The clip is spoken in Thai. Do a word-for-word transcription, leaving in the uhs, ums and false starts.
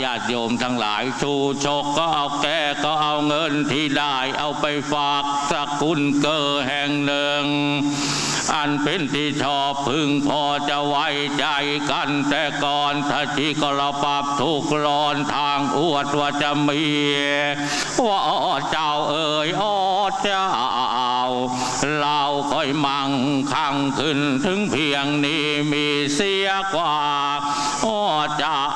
ญาติโยมทั้งหลายชูชกก็เอาแก่ก็เอาเงินที่ได้เอาไปฝากสกุลเกอแห่งหนึ่งอันเป็นที่ชอบพึงพอจะไว้ใจกันแต่ก่อนถ้าที่ก็เราปรับทุกร้อนทางอวดว่าจะมีว่าเจ้าเอ๋ยอ้อเจ้าเราค่อยมั่งคั่งขึ้นถึงเพียงนี้มีเสียกว่าอ้อเจ้า